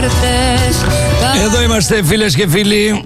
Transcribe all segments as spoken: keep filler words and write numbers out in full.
Εδώ είμαστε, φίλες και φίλοι.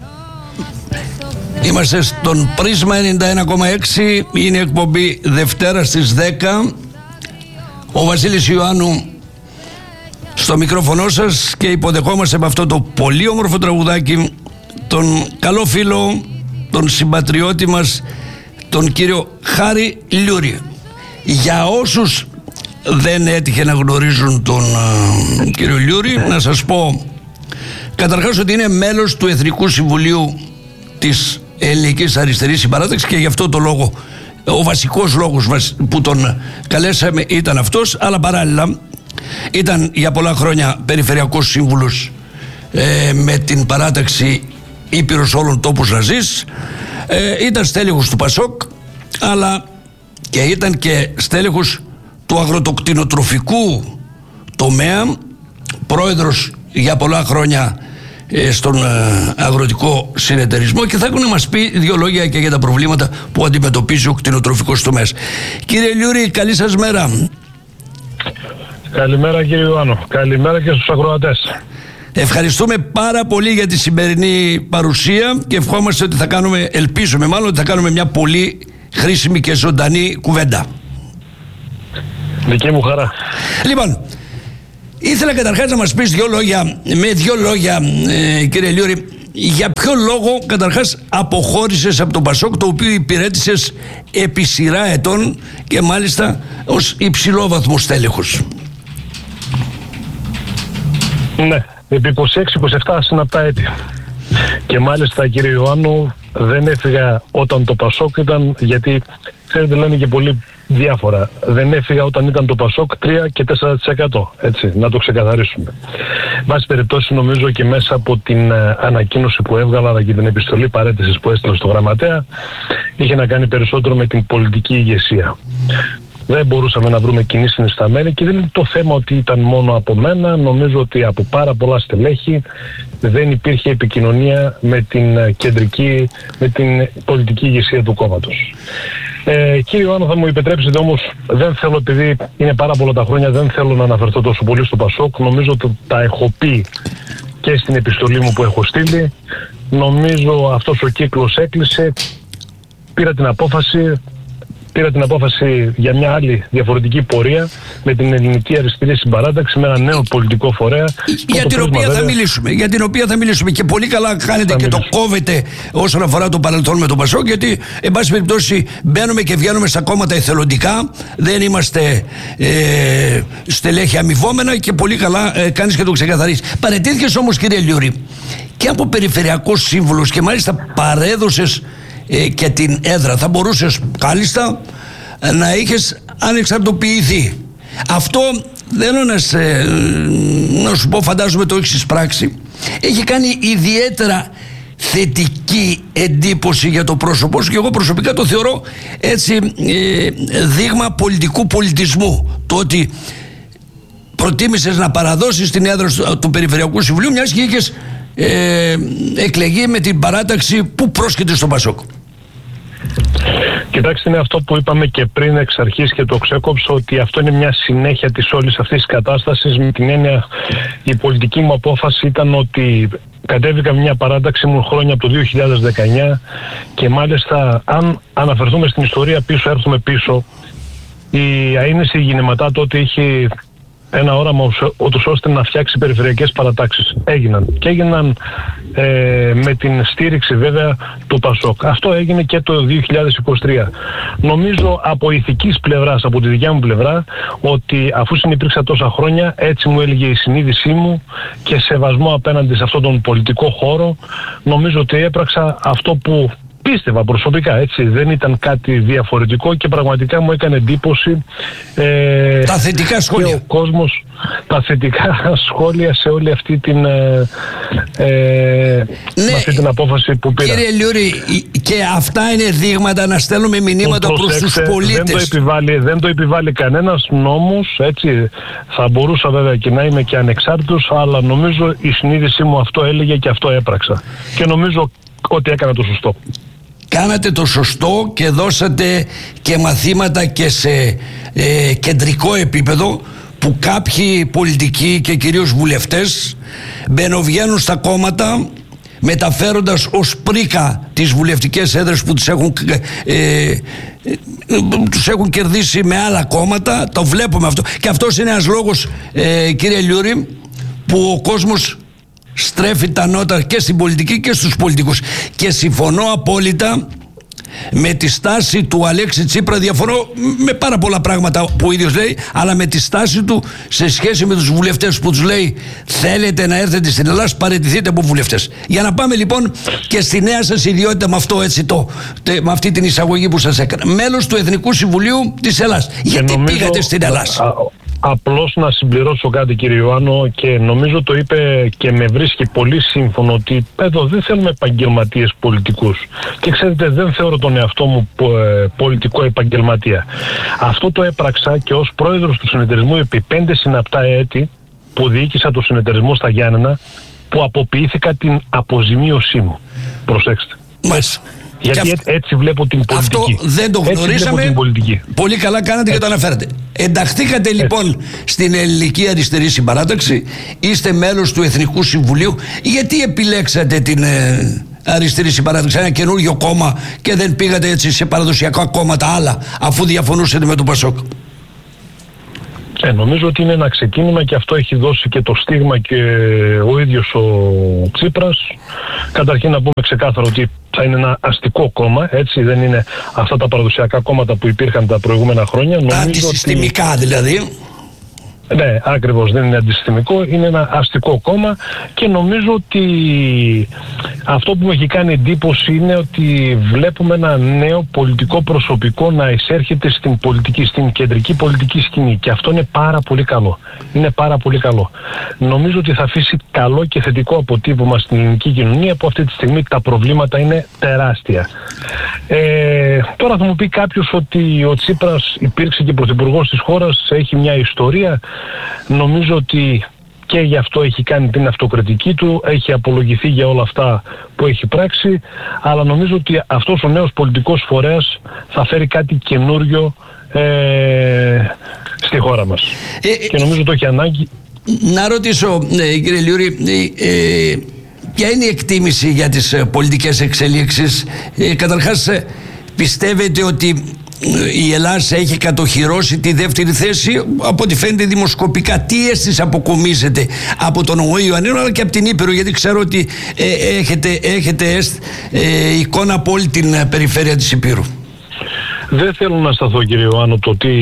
Είμαστε στον Πρίσμα ενενήντα ένα κόμμα έξι. Είναι η εκπομπή Δευτέρα στις δέκα. Ο Βασίλης Ιωάννου στο μικρόφωνο σας και υποδεχόμαστε με αυτό το πολύ όμορφο τραγουδάκι τον καλό φίλο, τον συμπατριώτη μας, τον κύριο Χάρη Λιούρη. Για όσους δεν έτυχε να γνωρίζουν τον uh, κύριο Λιούρη, να σας πω καταρχάς ότι είναι μέλος του Εθνικού Συμβουλίου της Ελληνικής Αριστερής Συμπαράταξης και γι' αυτό το λόγο, ο βασικός λόγος μας που τον καλέσαμε ήταν αυτός, αλλά παράλληλα ήταν για πολλά χρόνια περιφερειακός σύμβουλος ε, με την παράταξη Ήπειρος όλων τόπους να ζεις, ε, ήταν στέλεχος του Πασόκ, αλλά και ήταν και στέλεχος του αγροτοκτηνοτροφικού τομέα, πρόεδρος για πολλά χρόνια ε, στον ε, αγροτικό συνεταιρισμό, και θα έχουν να μας πει δύο λόγια και για τα προβλήματα που αντιμετωπίζει ο κτηνοτροφικός τομέας. Κύριε Λιούρη, καλή σας μέρα. Καλημέρα κύριε Ιωάννου, καλημέρα και στους ακροατές. Ευχαριστούμε πάρα πολύ για τη σημερινή παρουσία και ευχόμαστε ότι θα κάνουμε, ελπίζουμε μάλλον ότι θα κάνουμε μια πολύ χρήσιμη και ζωντανή κουβέντα. Δική μου χαρά. Λοιπόν, ήθελα καταρχάς να μας πεις δύο λόγια, με δύο λόγια ε, κύριε Λιούρη, για ποιο λόγο καταρχάς αποχώρησες από τον Πασόκ, το οποίο υπηρέτησες επί σειρά ετών και μάλιστα ως υψηλόβαθμο στέλεχος. Ναι, επί είκοσι έξι είκοσι επτά συναπτά έτη. Και μάλιστα κύριε Ιωάννου, δεν έφυγα όταν το Πασόκ ήταν, γιατί ξέρετε λένε και πολύ διάφορα. Δεν έφυγα όταν ήταν το Πασόκ τρία και τέσσερα τοις εκατό, έτσι, να το ξεκαθαρίσουμε. Βάση περιπτώσει, νομίζω και μέσα από την ε, ανακοίνωση που έβγαλα, αλλά και την επιστολή παραίτησης που έστειλα στο γραμματέα, είχε να κάνει περισσότερο με την πολιτική ηγεσία. Δεν μπορούσαμε να βρούμε κοινή συνισταμένη και δεν είναι το θέμα ότι ήταν μόνο από μένα. Νομίζω ότι από πάρα πολλά στελέχη δεν υπήρχε επικοινωνία με την κεντρική, με την πολιτική ηγεσία του κόμματος. Ε, κύριε Ιωάννου, θα μου επιτρέψετε όμως, δεν θέλω, επειδή είναι πάρα πολλά τα χρόνια, δεν θέλω να αναφερθώ τόσο πολύ στο Πασόκ. Νομίζω ότι τα έχω πει και στην επιστολή μου που έχω στείλει. Νομίζω αυτός ο κύκλος έκλεισε. Πήρα την απόφαση... Πήρα την απόφαση για μια άλλη διαφορετική πορεία με την Ελληνική Αριστερή Συμπαράταξη, με ένα νέο πολιτικό φορέα. Για την οποία βέβαια θα μιλήσουμε. Για την οποία θα μιλήσουμε. Και πολύ καλά κάνετε και μιλήσουμε. Το κόβετε όσον αφορά το παρελθόν με τον Πασόκ, γιατί εν πάση περιπτώσει μπαίνουμε και βγαίνουμε στα κόμματα εθελοντικά. Δεν είμαστε ε, στελέχη αμοιβόμενα και πολύ καλά ε, κάνεις και το ξεκαθαρίσεις. Παραιτήθηκες όμως κύριε Λιούρη και από περιφερειακός σύμβουλος και μάλιστα παρέδωσες Ε, και την έδρα. Θα μπορούσες κάλλιστα ε, να είχες ανεξαρτοποιηθεί. Αυτό θέλω να, σε, να σου πω, φαντάζομαι το έχεις εισπράξει. Έχει κάνει ιδιαίτερα θετική εντύπωση για το πρόσωπό σου και εγώ προσωπικά το θεωρώ έτσι ε, δείγμα πολιτικού πολιτισμού. Το ότι προτίμησες να παραδώσεις την έδρα του Περιφερειακού Συμβουλίου, μιας και είχες ε, εκλεγεί με την παράταξη που πρόσκειται στον Πασόκ. Κοιτάξτε, είναι αυτό που είπαμε και πριν εξ αρχής και το ξέκοψα, ότι αυτό είναι μια συνέχεια της όλης αυτής της κατάστασης, με την έννοια, η πολιτική μου απόφαση ήταν ότι κατέβηκα μια παράταξη μου χρόνια από το δύο χιλιάδες δεκαεννιά και μάλιστα αν αναφερθούμε στην ιστορία πίσω, έρθουμε πίσω, η Αΐννηση Γινηματά τότε είχε ένα όραμα ούτως ώστε να φτιάξει περιφερειακές παρατάξεις. Έγιναν. Και έγιναν ε, με την στήριξη βέβαια του Πασόκ. Αυτό έγινε και το δύο χιλιάδες είκοσι τρία. Νομίζω από ηθικής πλευράς, από τη δικιά μου πλευρά, ότι αφού συνυπήρξα τόσα χρόνια, έτσι μου έλεγε η συνείδησή μου και σεβασμό απέναντι σε αυτόν τον πολιτικό χώρο, νομίζω ότι έπραξα αυτό που πίστευα προσωπικά, έτσι, δεν ήταν κάτι διαφορετικό και πραγματικά μου έκανε εντύπωση ε, τα θετικά σχόλια. Ο κόσμος, τα θετικά σχόλια σε όλη αυτή την, ε, ε, ναι, αυτή την απόφαση που πήρα. Κύριε Λιούρη, και αυτά είναι δείγματα να στέλνουμε μηνύματα προς τους πολίτες. Δεν το επιβάλλει, δεν το επιβάλλει κανένας νόμος, έτσι, θα μπορούσα βέβαια και να είμαι και ανεξάρτητος, αλλά νομίζω η συνείδησή μου αυτό έλεγε και αυτό έπραξα. Και νομίζω ότι έκανα το σωστό. Κάνατε το σωστό και δώσατε και μαθήματα και σε ε, κεντρικό επίπεδο που κάποιοι πολιτικοί και κυρίως βουλευτές μπαινοβγαίνουν στα κόμματα μεταφέροντας ως πρίκα τις βουλευτικές έδρες που τους έχουν, ε, ε, τους έχουν κερδίσει με άλλα κόμματα. Το βλέπουμε αυτό. Και αυτός είναι ένας λόγος, ε, κύριε Λιούρη, που ο κόσμος στρέφει τα νότα και στην πολιτική και στους πολιτικούς. Και συμφωνώ απόλυτα με τη στάση του Αλέξη Τσίπρα. Διαφωνώ με πάρα πολλά πράγματα που ο ίδιος λέει, αλλά με τη στάση του σε σχέση με τους βουλευτές που τους λέει θέλετε να έρθετε στην Ελλάδα, παραιτηθείτε από βουλευτές. Για να πάμε λοιπόν και στη νέα σας ιδιότητα με αυτό, έτσι το, με αυτή την εισαγωγή που σας έκανα. Μέλος του Εθνικού Συμβουλίου της Ελλάδας. Γιατί νομίζω, πήγατε στην Ελλάδα? Απλώς να συμπληρώσω κάτι, κύριε Ιωάννο, και νομίζω το είπε και με βρίσκει πολύ σύμφωνο ότι εδώ δεν θέλουμε επαγγελματίες πολιτικούς. Και ξέρετε, δεν θεωρώ τον εαυτό μου πολιτικό επαγγελματία. Αυτό το έπραξα και ως πρόεδρος του συνεταιρισμού επί πέντε συναπτά έτη που διοίκησα το συνεταιρισμό στα Γιάννενα, που αποποιήθηκα την αποζημίωσή μου. Προσέξτε. Μάλιστα. Γιατί αυ... έτσι βλέπω την πολιτική. Αυτό δεν το γνωρίσαμε. Πολύ καλά κάνατε και το αναφέρατε. Ενταχθήκατε έτσι λοιπόν στην Ελληνική Αριστερή Συμπαράταξη. Είστε μέλος του Εθνικού Συμβουλίου. Γιατί επιλέξατε την ε, Αριστερή Συμπαράταξη, ένα καινούργιο κόμμα, και δεν πήγατε έτσι σε παραδοσιακά κόμματα άλλα, αφού διαφωνούσατε με τον Πασόκ? Ε, νομίζω ότι είναι ένα ξεκίνημα και αυτό έχει δώσει και το στίγμα και ο ίδιος ο Τσίπρας. Καταρχήν να πούμε ξεκάθαρα ότι θα είναι ένα αστικό κόμμα, έτσι, δεν είναι αυτά τα παραδοσιακά κόμματα που υπήρχαν τα προηγούμενα χρόνια. Τα αντισυστημικά ότι... δηλαδή. Ναι, ακριβώς, δεν είναι αντισυστημικό, είναι ένα αστικό κόμμα και νομίζω ότι αυτό που μου έχει κάνει εντύπωση είναι ότι βλέπουμε ένα νέο πολιτικό προσωπικό να εισέρχεται στην πολιτική, στην κεντρική πολιτική σκηνή, και αυτό είναι πάρα πολύ καλό. Είναι πάρα πολύ καλό. Νομίζω ότι θα αφήσει καλό και θετικό αποτύπωμα στην ελληνική κοινωνία, που αυτή τη στιγμή τα προβλήματα είναι τεράστια. Ε, τώρα θα μου πει κάποιος ότι ο Τσίπρας υπήρξε και πρωθυπουργός της χώρας, έχει μια ιστορία. Νομίζω ότι και γι' αυτό έχει κάνει την αυτοκριτική του, έχει απολογηθεί για όλα αυτά που έχει πράξει, αλλά νομίζω ότι αυτός ο νέος πολιτικός φορέας θα φέρει κάτι καινούριο ε, στη χώρα μας. Ε, και νομίζω το έχει ανάγκη. Να ρωτήσω, ε, κύριε Λιούρη, ε, ποια είναι η εκτίμηση για τις ε, πολιτικές εξελίξεις? Ε, καταρχάς, ε, πιστεύετε ότι η Ελλάδα έχει κατοχυρώσει τη δεύτερη θέση? Από ό,τι φαίνεται δημοσκοπικά, τι αίσθηση αποκομίζεται από τον Ιωαννίνο αλλά και από την Ήπειρο? Γιατί ξέρω ότι ε, έχετε, έχετε ε, εικόνα από όλη την περιφέρεια της Ήπειρου. Δεν θέλω να σταθώ, κύριε Ιωάννου, το ότι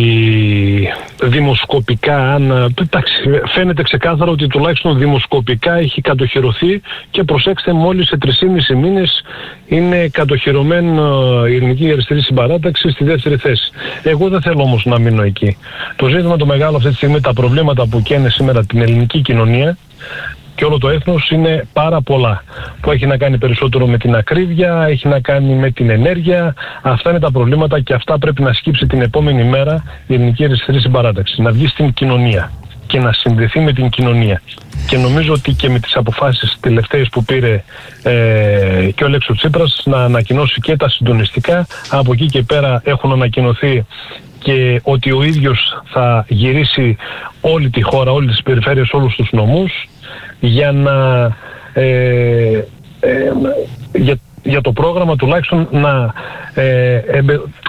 δημοσκοπικά, αν, εντάξει, φαίνεται ξεκάθαρα ότι τουλάχιστον δημοσκοπικά έχει κατοχυρωθεί, και προσέξτε, μόλις σε τρεισήμισι μήνες είναι κατοχυρωμένη η Ελληνική Αριστερή Συμπαράταξη στη δεύτερη θέση. Εγώ δεν θέλω όμως να μείνω εκεί. Το ζήτημα το μεγάλο αυτή τη στιγμή, τα προβλήματα που καίνε σήμερα την ελληνική κοινωνία και όλο το έθνος, είναι πάρα πολλά, που έχει να κάνει περισσότερο με την ακρίβεια, έχει να κάνει με την ενέργεια. Αυτά είναι τα προβλήματα και αυτά πρέπει να σκύψει την επόμενη μέρα η Ελληνική Αριστερή Συμπαράταξη. Να βγει στην κοινωνία και να συνδεθεί με την κοινωνία. Και νομίζω ότι και με τις αποφάσεις τελευταίες που πήρε ε, και ο Αλέξης Τσίπρας να ανακοινώσει και τα συντονιστικά, από εκεί και πέρα έχουν ανακοινωθεί και ότι ο ίδιος θα γυρίσει όλη τη χώρα, όλες τις περιφέρειες, όλους τους νομούς, για να ε, ε, για, για το πρόγραμμα τουλάχιστον να ε, ε,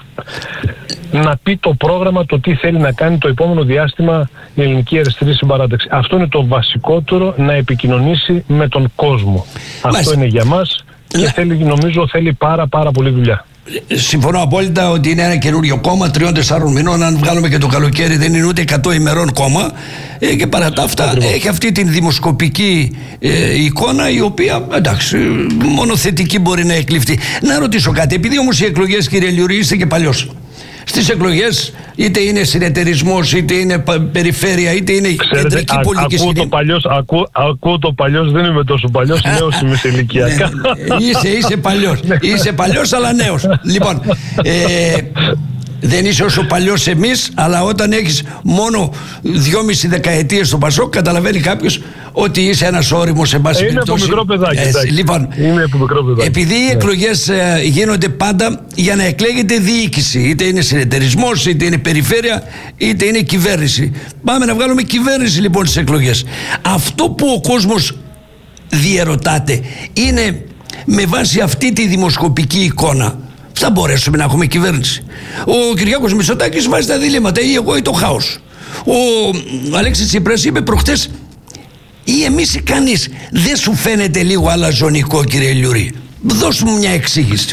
να πει το πρόγραμμα, το τι θέλει να κάνει το επόμενο διάστημα η Ελληνική Αριστερή Συμπαράταξη. Αυτό είναι το βασικότερο, να επικοινωνήσει με τον κόσμο. Μάλιστα. Αυτό είναι για μας και θέλει, νομίζω θέλει πάρα πάρα πολύ δουλειά. Συμφωνώ απόλυτα ότι είναι ένα καινούριο κόμμα τριών τεσσάρων μηνών. Αν βγάλουμε και το καλοκαίρι, δεν είναι ούτε εκατό ημερών κόμμα. Ε, και παρά τα αυτά, Ακριβώς. έχει αυτή την δημοσκοπική ε, εικόνα, η οποία, εντάξει, μόνο θετική μπορεί να εκλειφθεί. Να ρωτήσω κάτι, επειδή όμως οι εκλογές, κύριε Λιούρη, είστε και παλιός. Στις εκλογές, είτε είναι συνεταιρισμός, είτε είναι περιφέρεια, είτε είναι Ξέρετε, κεντρική α, πολιτική ακούω σκηνή. Το παλιός, ακούω, ακούω το παλιός, δεν είμαι τόσο παλιός, νέος είμαι σε ηλικιακά. Είσαι, είσαι παλιός, είσαι παλιός αλλά νέος. Λοιπόν, ε, δεν είσαι όσο παλιός εμείς, αλλά όταν έχεις μόνο δυόμιση δεκαετίες στο Πασόκ, καταλαβαίνει κάποιος ότι είσαι ένας όριμος σε πάση περιπτώσει. Είναι από μικρό παιδάκι. Ε, λοιπόν, είναι από μικρό παιδάκι. Επειδή οι εκλογές ε, γίνονται πάντα για να εκλέγεται διοίκηση, είτε είναι συνεταιρισμός, είτε είναι περιφέρεια, είτε είναι κυβέρνηση. Πάμε να βγάλουμε κυβέρνηση λοιπόν στις εκλογές. Αυτό που ο κόσμος διερωτάται είναι με βάση αυτή τη δημοσκοπική εικόνα θα μπορέσουμε να έχουμε κυβέρνηση. Ο Κυριάκος Μητσοτάκης βάζει τα διλήμματα, ή εγώ ή το χάος. Ο Αλέξης Τσίπρας είπε προχτές, ή εμείς ή κανείς. Δεν σου φαίνεται λίγο αλαζονικό, κύριε Λιούρη? Δώσ' μου μια εξήγηση.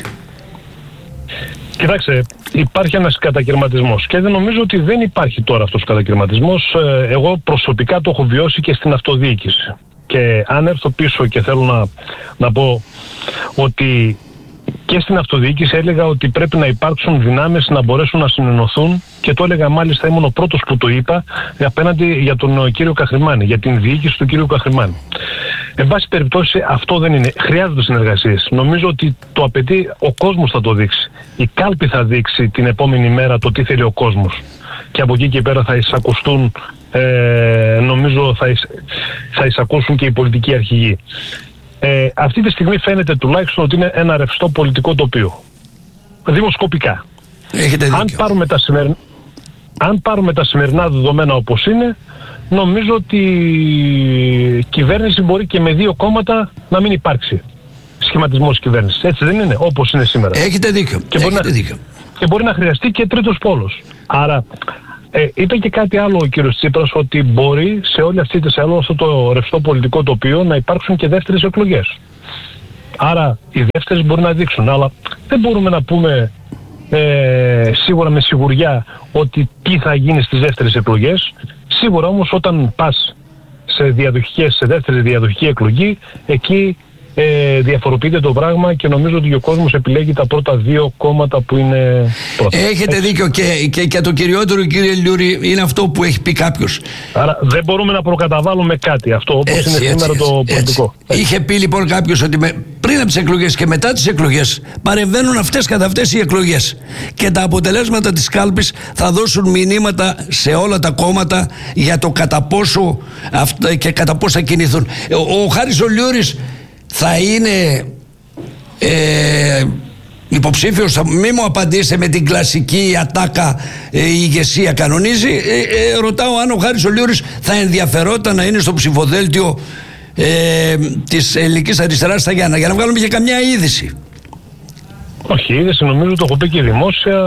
Κοιτάξτε, υπάρχει ένας κατακαιρματισμός και δεν νομίζω ότι δεν υπάρχει τώρα αυτός ο κατακαιρματισμός. Εγώ προσωπικά το έχω βιώσει και στην αυτοδιοίκηση. Και αν έρθω πίσω και θέλω να, να πω ότι και στην αυτοδιοίκηση έλεγα ότι πρέπει να υπάρξουν δυνάμεις να μπορέσουν να συνενωθούν, και το έλεγα, μάλιστα ήμουν ο πρώτος που το είπα απέναντι για τον κύριο Καχρημάνη, για την διοίκηση του κύριου Καχρημάνη. Εν πάση περιπτώσει αυτό δεν είναι. Χρειάζονται συνεργασίες. Νομίζω ότι το απαιτεί, ο κόσμος θα το δείξει. Η κάλπη θα δείξει την επόμενη μέρα το τι θέλει ο κόσμος. Και από εκεί και πέρα θα εισακουστούν, ε, νομίζω θα, εισ, θα εισακούσουν και οι πολιτικοί αρχηγοί. Ε, αυτή τη στιγμή φαίνεται τουλάχιστον ότι είναι ένα ρευστό πολιτικό τοπίο. Δημοσκοπικά. Έχετε αν, πάρουμε τα σημερι... αν πάρουμε τα σημερινά δεδομένα όπως είναι, νομίζω ότι η κυβέρνηση μπορεί και με δύο κόμματα να μην υπάρξει σχηματισμός κυβέρνησης. Έτσι δεν είναι, όπως είναι σήμερα? Έχετε δίκιο. Και, μπορεί, Έχετε να... δίκιο. και μπορεί να χρειαστεί και τρίτος πόλος. Άρα ε, είπε και κάτι άλλο ο κύριος Τσίπρας, ότι μπορεί σε όλη αυτή, σε όλο αυτό το ρευστό πολιτικό τοπίο να υπάρξουν και δεύτερες εκλογές. Άρα οι δεύτερες μπορεί να δείξουν, αλλά δεν μπορούμε να πούμε ε, σίγουρα με σιγουριά ότι τι θα γίνει στις δεύτερες εκλογές. Σίγουρα όμως όταν πας σε, διαδοχικές, σε δεύτερη διαδοχική εκλογή, εκεί ε, διαφοροποιείται το πράγμα και νομίζω ότι ο κόσμος επιλέγει τα πρώτα δύο κόμματα που είναι πρώτα. Έχετε Έτσι. δίκιο, και, και, και το κυριότερο, κύριε Λιούρη, είναι αυτό που έχει πει κάποιος. Άρα δεν μπορούμε να προκαταβάλουμε κάτι, αυτό όπως Έτσι, είναι έτσι, σήμερα έτσι, το έτσι. πολιτικό. Έτσι. Είχε πει λοιπόν κάποιος ότι με, πριν από τις εκλογές και μετά τις εκλογές παρεμβαίνουν αυτές καθ' αυτές οι εκλογές, και τα αποτελέσματα της κάλπης θα δώσουν μηνύματα σε όλα τα κόμματα για το κατά πόσο αυτά, και κατά πόσο θα κινηθούν. Ο, ο Χάρης ο Λιούρης θα είναι ε, υποψήφιος? Μη μου απαντήσετε με την κλασική ατάκα ε, η ηγεσία κανονίζει. ε, ε, ρωτάω αν ο Χάρης ο Λιούρης θα ενδιαφερόταν να είναι στο ψηφοδέλτιο ε, της Ελληνικής Αριστεράς στα Γιάννα, για να βγάλουμε και καμιά είδηση. Όχι, είδηση νομίζω το έχω πει και δημόσια.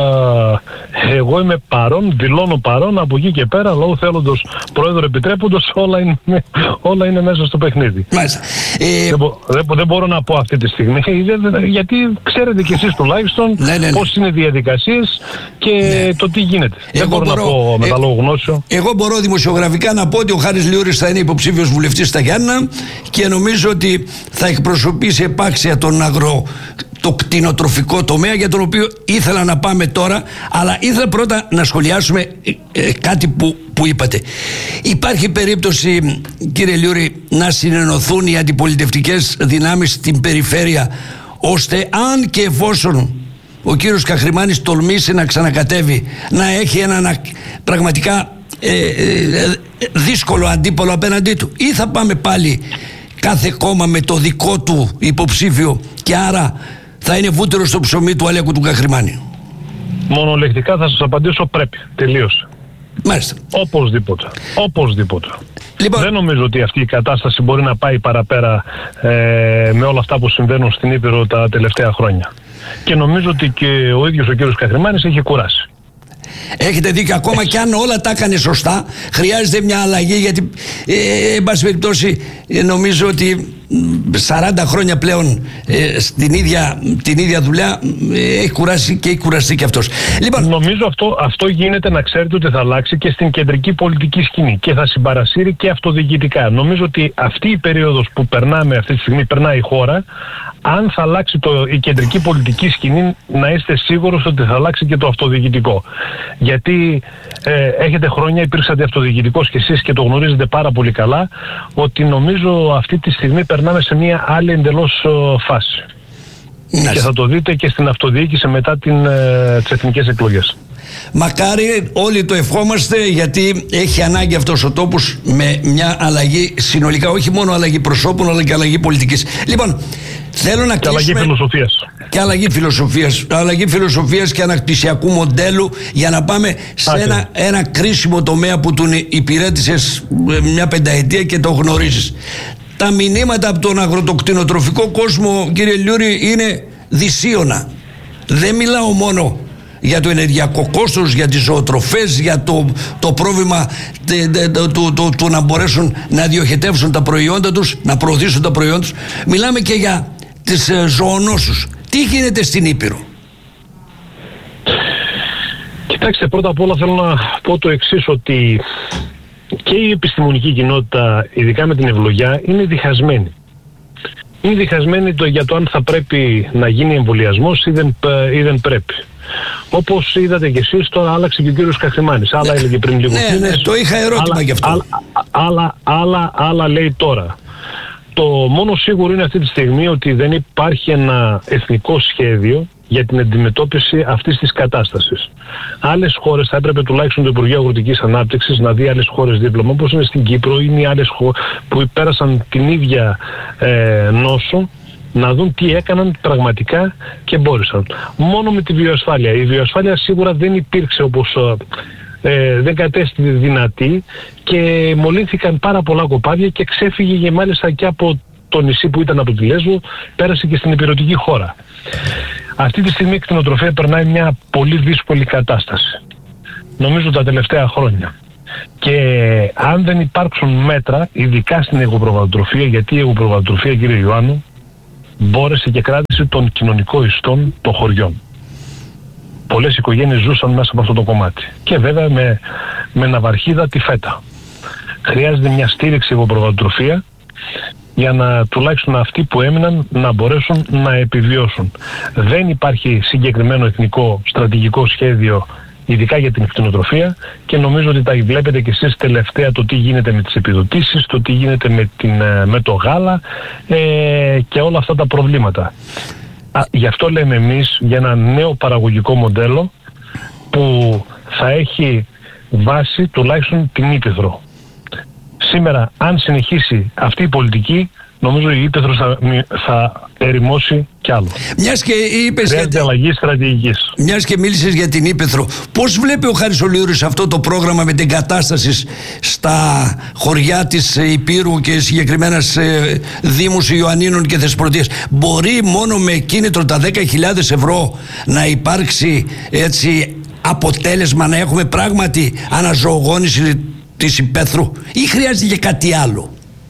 Εγώ είμαι παρόν, δηλώνω παρόν. Από εκεί και πέρα, λόγω θέλοντος πρόεδρο επιτρέποντος, όλα είναι, όλα είναι μέσα στο παιχνίδι. Μάλιστα. Ε, δεν, μπο, δεν, δεν μπορώ να πω αυτή τη στιγμή, γιατί ξέρετε κι εσείς τουλάχιστον ναι, ναι, ναι. πώς είναι οι διαδικασίες και ναι. το τι γίνεται. Εγώ δεν μπορώ, μπορώ να πω με ε, τα λόγω γνώσεων. Εγώ μπορώ δημοσιογραφικά να πω ότι ο Χάρης Λιούρης θα είναι υποψήφιος βουλευτής στα Γιάννα, και νομίζω ότι θα εκπροσωπήσει επάξια τον αγρο... το κτηνοτροφικό τομέα, για τον οποίο ήθελα να πάμε τώρα, αλλά ήθελα πρώτα να σχολιάσουμε ε, ε, κάτι που, που είπατε. Υπάρχει περίπτωση, κύριε Λιούρη, να συνενωθούν οι αντιπολιτευτικές δυνάμεις στην περιφέρεια, ώστε αν και εφόσον ο κύριος Καχρημάνης τολμήσει να ξανακατέβει, να έχει έναν πραγματικά ε, ε, δύσκολο αντίπολο απέναντί του, ή θα πάμε πάλι κάθε κόμμα με το δικό του υποψήφιο, και άρα θα είναι βούτυρο στο ψωμί του Αλέκου του Καχρημάνη? Μονολεκτικά θα σας απαντήσω πρέπει. Τελείωσε. Μάλιστα. Οπωσδήποτε. Οπωσδήποτε. Λοιπόν, δεν νομίζω ότι αυτή η κατάσταση μπορεί να πάει παραπέρα ε, με όλα αυτά που συμβαίνουν στην Ήπειρο τα τελευταία χρόνια. Και νομίζω ότι και ο ίδιος ο κύριος Καχρημάνης έχει κουράσει. Έχετε δίκιο, ακόμα και αν όλα τα έκανε σωστά, χρειάζεται μια αλλαγή, γιατί ε, εν πάση περιπτώσει ε, νομίζω ότι σαράντα χρόνια πλέον ε, στην ίδια, την ίδια δουλειά ε, έχει κουράσει και έχει κουραστεί και αυτός. Λοιπόν, νομίζω αυτό, αυτό γίνεται, να ξέρετε, ότι θα αλλάξει και στην κεντρική πολιτική σκηνή και θα συμπαρασύρει και αυτοδιοικητικά. Νομίζω ότι αυτή η περίοδος που περνάμε αυτή τη στιγμή, περνάει η χώρα, αν θα αλλάξει το, η κεντρική πολιτική σκηνή, να είστε σίγουρος ότι θα αλλάξει και το αυτοδιοικητικό. Γιατί ε, έχετε χρόνια, υπήρξατε αυτοδιοικητικός και εσείς και το γνωρίζετε πάρα πολύ καλά, ότι νομίζω αυτή τη στιγμή περνάμε σε μια άλλη εντελώς uh, φάση. Nice. Και θα το δείτε και στην αυτοδιοίκηση μετά την, uh, τις εθνικές εκλογές. Μακάρι, όλοι το ευχόμαστε, γιατί έχει ανάγκη αυτός ο τόπος με μια αλλαγή συνολικά, όχι μόνο αλλαγή προσώπων αλλά και αλλαγή πολιτικής. Λοιπόν, θέλω να και κλείσουμε... αλλαγή φιλοσοφίας. Και αλλαγή φιλοσοφίας, αλλαγή φιλοσοφίας και ανακτησιακού μοντέλου, για να πάμε σε ένα, ένα κρίσιμο τομέα που τον υπηρέτησες μια πενταετία και το γνωρίζεις. Τα μηνύματα από τον αγροτοκτηνοτροφικό κόσμο, κύριε Λιούρη, είναι δυσίωνα. Δεν μιλάω μόνο για το ενεργειακό κόστος, για τις ζωοτροφές, για το, το πρόβλημα του να μπορέσουν να διοχετεύσουν τα προϊόντα τους, να προωθήσουν τα προϊόντα τους. Μιλάμε και για τις ε, ζωονόσους. Τι γίνεται στην Ήπειρο? Κοιτάξτε, πρώτα απ' όλα θέλω να πω το εξής, ότι και η επιστημονική κοινότητα, ειδικά με την ευλογιά, είναι διχασμένη. Είναι διχασμένη το, για το αν θα πρέπει να γίνει εμβολιασμός ή δεν, ή δεν πρέπει. Όπως είδατε κι εσείς, τώρα άλλαξε και ο κύριος Καχρημάνης. Άλλα έλεγε πριν λίγο ναι, μήνες. Ναι, το είχα ερώτημα άλλα, γι' αυτό. Άλλα, άλλα, άλλα, άλλα λέει τώρα. Το μόνο σίγουρο είναι αυτή τη στιγμή ότι δεν υπάρχει ένα εθνικό σχέδιο για την αντιμετώπιση αυτής της κατάστασης. Άλλες χώρες, θα έπρεπε τουλάχιστον το Υπουργείο Αγροτικής Ανάπτυξης να δει άλλες χώρες δίπλωμα, όπως είναι στην Κύπρο, είναι οι άλλες χώρες που πέρασαν την ίδια ε, νόσο, να δουν τι έκαναν πραγματικά και μπόρεσαν. Μόνο με τη βιοασφάλεια. Η βιοασφάλεια σίγουρα δεν υπήρξε όπως... Ε, δεν κατέστη δυνατή και μολύνθηκαν πάρα πολλά κοπάδια και ξέφυγε και μάλιστα και από το νησί που ήταν από τη Λέσβο, πέρασε και στην υπηρετική χώρα. Αυτή τη στιγμή η κτηνοτροφία περνάει μια πολύ δύσκολη κατάσταση, νομίζω τα τελευταία χρόνια, και αν δεν υπάρξουν μέτρα, ειδικά στην εγωπροβατοτροφία, γιατί η εγωπροβατοτροφία, κύριε Ιωάννου, μπόρεσε και κράτησε τον κοινωνικό ιστόν των χωριών. Πολλές οικογένειες ζούσαν μέσα από αυτό το κομμάτι. Και βέβαια με, με ναυαρχίδα τη φέτα. Χρειάζεται μια στήριξη εγωπροβατοτροφία για να τουλάχιστον αυτοί που έμειναν να μπορέσουν να επιβιώσουν. Δεν υπάρχει συγκεκριμένο εθνικό στρατηγικό σχέδιο, ειδικά για την κτηνοτροφία, και νομίζω ότι τα βλέπετε κι εσείς τελευταία, το τι γίνεται με τις επιδοτήσεις, το τι γίνεται με, την, με το γάλα ε, και όλα αυτά τα προβλήματα. Α, γι' αυτό λέμε εμείς για ένα νέο παραγωγικό μοντέλο που θα έχει βάση τουλάχιστον την Ήπειθρο. Σήμερα, αν συνεχίσει αυτή η πολιτική, νομίζω η Ήπειθρος θα, θα ερημώσει κι άλλο. Μιας και είπες Χρειάζεται για... αλλαγή στρατηγικής. Μιας και μίλησες για την Ήπειθρο, πώς βλέπει ο Χάρης ο Λιούρης αυτό το πρόγραμμα με την κατάσταση στα χωριά της Ηπείρου και συγκεκριμένα σε δήμους Ιωαννίνων και Θεσπρωτείας? Μπορεί μόνο με κίνητρο τα δέκα χιλιάδες ευρώ να υπάρξει έτσι αποτέλεσμα, να έχουμε πράγματι αναζωογόνηση της υπαίθρου, ή χρειάζεται και κάτι άλλο?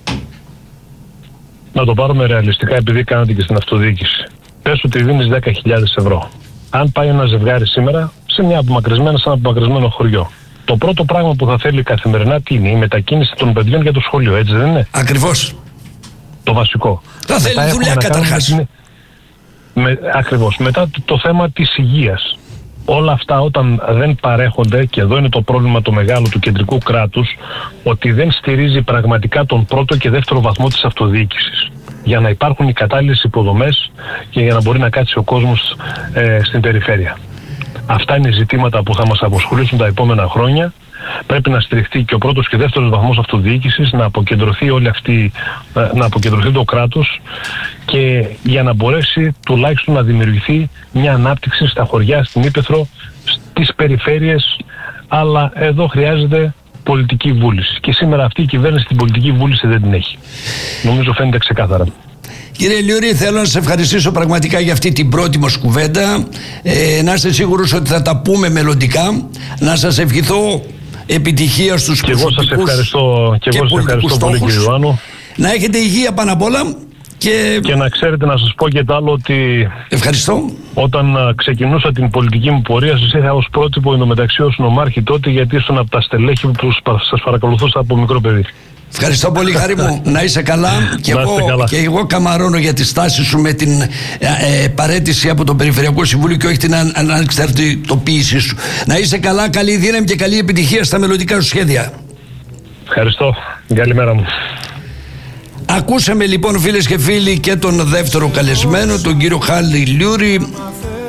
Να το πάρουμε ρεαλιστικά, επειδή κάνατε και στην αυτοδιοίκηση. Πες ότι δίνεις δέκα χιλιάδες ευρώ. Αν πάει ένα ζευγάρι σήμερα σε μια απομακρυσμένα, σε ένα απομακρυσμένο χωριό, το πρώτο πράγμα που θα θέλει καθημερινά τι είναι? Η μετακίνηση των παιδιών για το σχολείο, έτσι δεν είναι? Ακριβώς. Το βασικό. Θα θέλει δουλειά καταρχάς. Την... Με... Ακριβώς. Μετά το, το θέμα της υγείας. Όλα αυτά όταν δεν παρέχονται, και εδώ είναι το πρόβλημα το μεγάλο του κεντρικού κράτους, ότι δεν στηρίζει πραγματικά τον πρώτο και δεύτερο βαθμό της αυτοδιοίκησης για να υπάρχουν οι κατάλληλες υποδομές και για να μπορεί να κάτσει ο κόσμος ε, στην περιφέρεια. Αυτά είναι ζητήματα που θα μας αποσχολήσουν τα επόμενα χρόνια. Πρέπει να στηριχτεί και ο πρώτος και δεύτερος βαθμός αυτοδιοίκησης, να αποκεντρωθεί όλη αυτή, να αποκεντρωθεί το κράτος, και για να μπορέσει τουλάχιστον να δημιουργηθεί μια ανάπτυξη στα χωριά, στην Ήπειθρο, στις περιφέρειες, αλλά εδώ χρειάζεται πολιτική βούληση. Και σήμερα αυτή η κυβέρνηση την πολιτική βούληση δεν την έχει. Νομίζω φαίνεται ξεκάθαρα. Κύριε Λιούρη, θέλω να σας ευχαριστήσω πραγματικά για αυτή την πρώτη μας κουβέντα. Ε, να είστε σίγουρος ότι θα τα πούμε μελλοντικά. Να σας ευχηθώ επιτυχία στους και προσωπικούς εγώ σας ευχαριστώ, και, και εγώ σας ευχαριστώ πολύ, κύριε Ιωάννου. Να έχετε υγεία πάνω απ' όλα. Και... και να ξέρετε, να σας πω και το άλλο, ότι ευχαριστώ. Όταν ξεκινούσα την πολιτική μου πορεία, σας είχα ως πρότυπο εντωμεταξύ ως νομάρχη τότε, γιατί ήσουν από τα στελέχη που σας παρακολουθούσα από μικρό παιδί. Ευχαριστώ πολύ, Χάρη μου. Να είσαι καλά. Και, εγώ, καλά. και εγώ καμαρώνω για τη στάση σου με την ε, ε, παρέτηση από το Περιφερειακό Συμβούλιο και όχι την αν, ανεξαρτητοποίησή σου. Να είσαι καλά, καλή δύναμη και καλή επιτυχία στα μελλοντικά σου σχέδια. Ευχαριστώ. Καλημέρα μου. Ακούσαμε λοιπόν, φίλες και φίλοι, και τον δεύτερο καλεσμένο, τον κύριο Χάρη Λιούρη,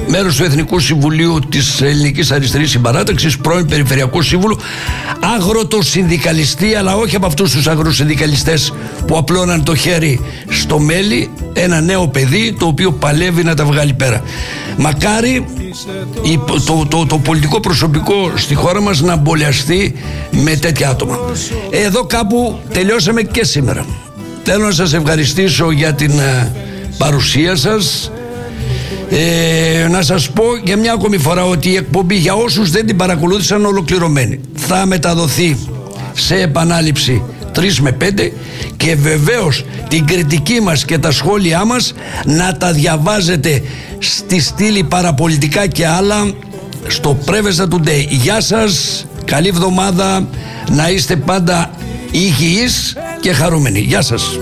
μέρος του Εθνικού Συμβουλίου της Ελληνικής Αριστερής Συμπαράταξης, πρώην Περιφερειακού Σύμβουλου, αγροτοσυνδικαλιστή, αλλά όχι από αυτούς τους αγροσυνδικαλιστές που απλώναν το χέρι στο μέλι, ένα νέο παιδί το οποίο παλεύει να τα βγάλει πέρα. Μακάρι το, το, το, το πολιτικό προσωπικό στη χώρα μας να μπολιαστεί με τέτοια άτομα. Εδώ κάπου τελειώσαμε και σήμερα. Θέλω να σας ευχαριστήσω για την uh, παρουσία σας. Ε, να σας πω για μια ακόμη φορά ότι η εκπομπή, για όσους δεν την παρακολούθησαν, ολοκληρωμένη, θα μεταδοθεί σε επανάληψη τρεις με πέντε, και βεβαίως την κριτική μας και τα σχόλιά μας να τα διαβάζετε στη στήλη Παραπολιτικά και άλλα στο Prevesta Today. Γεια σας, καλή εβδομάδα, να είστε πάντα υγιείς και χαρούμενοι. Γεια σας.